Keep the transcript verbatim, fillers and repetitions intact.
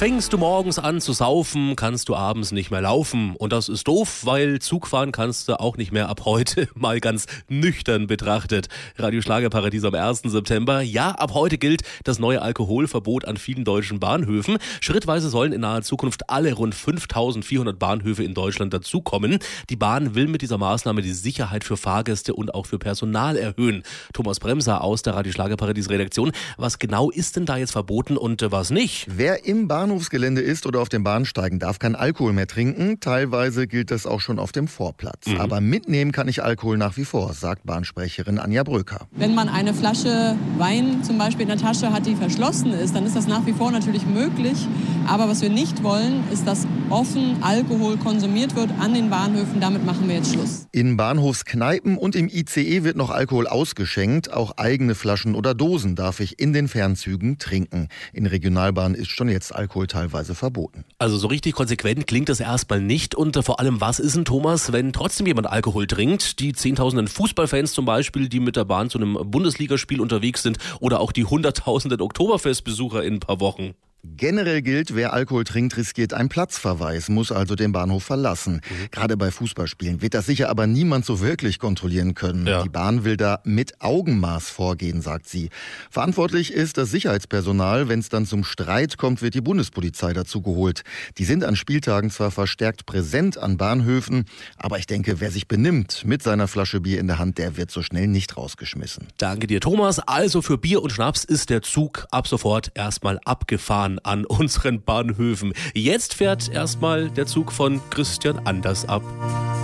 Fängst du morgens an zu saufen, kannst du abends nicht mehr laufen. Und das ist doof, weil Zugfahren kannst du auch nicht mehr ab heute, mal ganz nüchtern betrachtet. Radio Schlagerparadies am ersten September. Ja, ab heute gilt das neue Alkoholverbot an vielen deutschen Bahnhöfen. Schrittweise sollen in naher Zukunft alle rund fünftausendvierhundert Bahnhöfe in Deutschland dazukommen. Die Bahn will mit dieser Maßnahme die Sicherheit für Fahrgäste und auch für Personal erhöhen. Thomas Bremser aus der Radio Schlagerparadies Redaktion. Was genau ist denn da jetzt verboten und was nicht? Wer im Bahnhofsgelände ist oder auf den Bahnsteigen, darf kein Alkohol mehr trinken. Teilweise gilt das auch schon auf dem Vorplatz. Mhm. Aber mitnehmen kann ich Alkohol nach wie vor, sagt Bahnsprecherin Anja Bröker. Wenn man eine Flasche Wein zum Beispiel in der Tasche hat, die verschlossen ist, dann ist das nach wie vor natürlich möglich. Aber was wir nicht wollen, ist, dass offen Alkohol konsumiert wird an den Bahnhöfen. Damit machen wir jetzt Schluss. In Bahnhofskneipen und im I C E wird noch Alkohol ausgeschenkt. Auch eigene Flaschen oder Dosen darf ich in den Fernzügen trinken. In Regionalbahnen ist schon jetzt Alkohol teilweise verboten. Also so richtig konsequent klingt das erstmal nicht. Und vor allem, was ist denn, Thomas, wenn trotzdem jemand Alkohol trinkt? Die zehntausenden Fußballfans zum Beispiel, die mit der Bahn zu einem Bundesligaspiel unterwegs sind, oder auch die hunderttausenden Oktoberfestbesucher in ein paar Wochen. Generell gilt, wer Alkohol trinkt, riskiert einen Platzverweis, muss also den Bahnhof verlassen. Mhm. Gerade bei Fußballspielen wird das sicher aber niemand so wirklich kontrollieren können. Ja. Die Bahn will da mit Augenmaß vorgehen, sagt sie. Verantwortlich ist das Sicherheitspersonal. Wenn es dann zum Streit kommt, wird die Bundespolizei dazu geholt. Die sind an Spieltagen zwar verstärkt präsent an Bahnhöfen, aber ich denke, wer sich benimmt mit seiner Flasche Bier in der Hand, der wird so schnell nicht rausgeschmissen. Danke dir, Thomas. Also für Bier und Schnaps ist der Zug ab sofort erstmal abgefahren an unseren Bahnhöfen. Jetzt fährt erstmal der Zug von Christian Anders ab.